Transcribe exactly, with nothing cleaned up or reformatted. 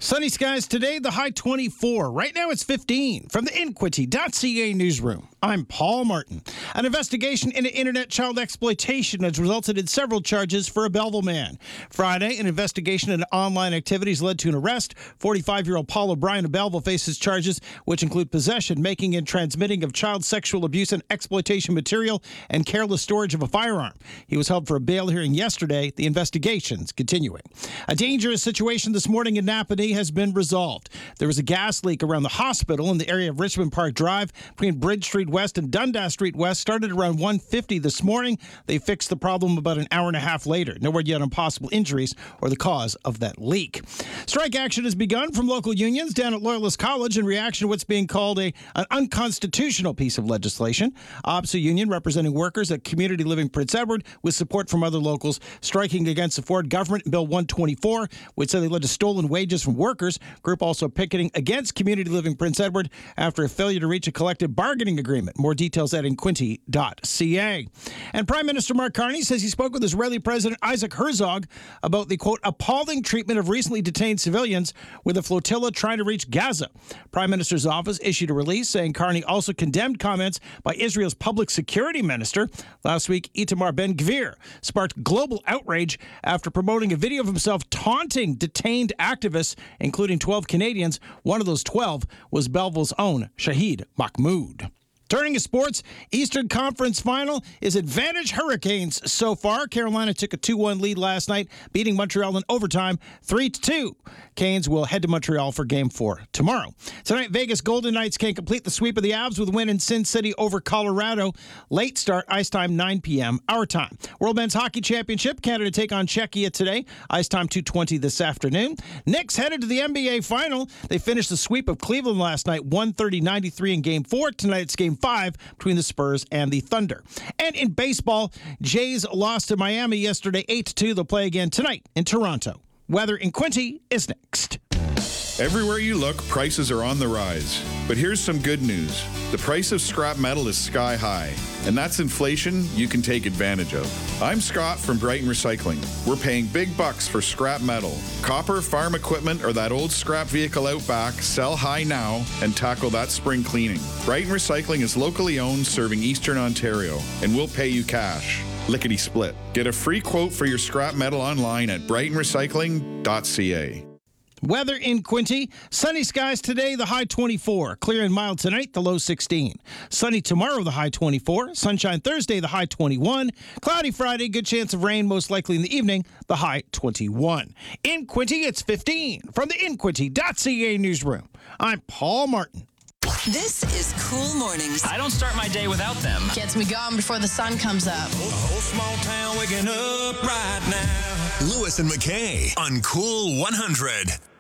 Sunny skies today, the high twenty-four. Right now it's fifteen. From the Inquity dot C A newsroom, I'm Paul Martin. An investigation into internet child exploitation has resulted in several charges for a Belleville man. Friday, an investigation into online activities led to an arrest. forty-five-year-old Paul O'Brien of Belleville faces charges which include possession, making, and transmitting of child sexual abuse and exploitation material and careless storage of a firearm. He was held for a bail hearing yesterday. The investigation's continuing. A dangerous situation this morning in Napanee has been resolved. There was a gas leak around the hospital in the area of Richmond Park Drive between Bridge Street West and Dundas Street West. Started around one fifty this morning. They fixed the problem about an hour and a half later. No word yet on possible injuries or the cause of that leak. Strike action has begun from local unions down at Loyalist College in reaction to what's being called a, an unconstitutional piece of legislation. O B S A union representing workers at Community Living Prince Edward with support from other locals striking against the Ford government Bill one twenty-four, which said they led to stolen wages from workers. Group also picketing against Community Living Prince Edward after a failure to reach a collective bargaining agreement. More details at inquinty dot C A. And Prime Minister Mark Carney says he spoke with Israeli President Isaac Herzog about the, quote, appalling treatment of recently detained civilians with a flotilla trying to reach Gaza. Prime Minister's office issued a release saying Carney also condemned comments by Israel's public security minister. Last week, Itamar Ben-Gvir sparked global outrage after promoting a video of himself taunting detained activists, including twelve Canadians. One of those twelve was Belleville's own Shahid Mahmoud. Turning to sports, Eastern Conference Final is advantage Hurricanes so far. Carolina took a two one lead last night, beating Montreal in overtime three to two. Canes will head to Montreal for Game four tomorrow. Tonight, Vegas Golden Knights can complete the sweep of the Avs with a win in Sin City over Colorado. Late start, ice time nine p.m. our time. World Men's Hockey Championship, Canada take on Czechia today. Ice time two twenty this afternoon. Knicks headed to the N B A Final. They finished the sweep of Cleveland last night, one thirty ninety-three in Game four. Tonight it's Game five between the Spurs and the Thunder. And in baseball, Jays lost to Miami yesterday eight to two. They'll play again tonight in Toronto. Weather in Quinty is next. Everywhere you look, prices are on the rise. But here's some good news. The price of scrap metal is sky high, and that's inflation you can take advantage of. I'm Scott from Brighton Recycling. We're paying big bucks for scrap metal. Copper, farm equipment, or that old scrap vehicle out back, sell high now and tackle that spring cleaning. Brighton Recycling is locally owned, serving Eastern Ontario, and we'll pay you cash. Lickety split. Get a free quote for your scrap metal online at brighton recycling dot c a. Weather in Quinty. Sunny skies today, the high twenty-four. Clear and mild tonight, the low sixteen. Sunny tomorrow, the high twenty-four. Sunshine Thursday, the high twenty-one. Cloudy Friday, good chance of rain, most likely in the evening, the high twenty-one. In Quinty, it's fifteen. From the inquinty dot c a newsroom, I'm Paul Martin. This is Cool Mornings. I don't start my day without them. Gets me going before the sun comes up. A whole small town waking up right now. Lewis and McKay on Cool one hundred.